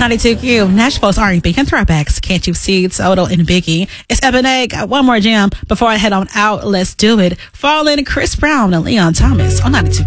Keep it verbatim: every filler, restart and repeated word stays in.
ninety-two Q, Nashville's R and B and throwbacks. Can't You See? Soto and Biggie. It's Ebony. Got one more jam before I head on out. Let's do it. Fall in Chris Brown and Leon Thomas on ninety-two.